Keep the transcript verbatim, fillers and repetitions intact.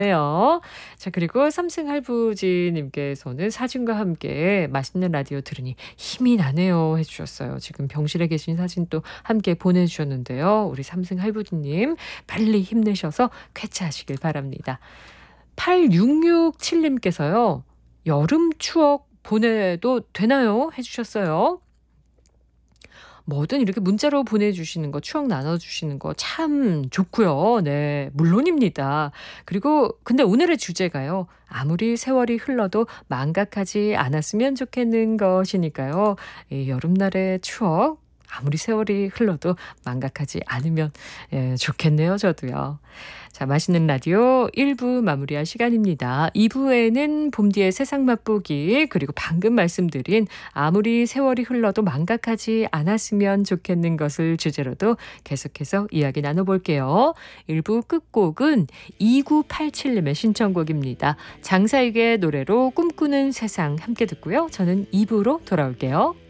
네요. 자 그리고 삼승 할부지님께서는 "사진과 함께 맛있는 라디오 들으니 힘이 나네요." 해 주셨어요. 지금 병실에 계신 사진도 함께 보내주셨는데요. 우리 삼승 할부지님 빨리 힘내셔서 쾌차하시길 바랍니다. 팔육육칠님께서요. "여름 추억 보내도 되나요?" 해 주셨어요. 뭐든 이렇게 문자로 보내주시는 거 추억 나눠주시는 거 참 좋고요. 네 물론입니다. 그리고 근데 오늘의 주제가요. 아무리 세월이 흘러도 망각하지 않았으면 좋겠는 것이니까요. 이 여름날의 추억 아무리 세월이 흘러도 망각하지 않으면 예 좋겠네요 저도요. 자 맛있는 라디오 일 부 마무리할 시간입니다. 이 부에는 봄디의 세상 맛보기 그리고 방금 말씀드린 아무리 세월이 흘러도 망각하지 않았으면 좋겠는 것을 주제로도 계속해서 이야기 나눠볼게요. 일 부 끝곡은 이구팔칠님의 신청곡입니다. 장사익의 노래로 꿈꾸는 세상 함께 듣고요. 저는 이 부로 돌아올게요.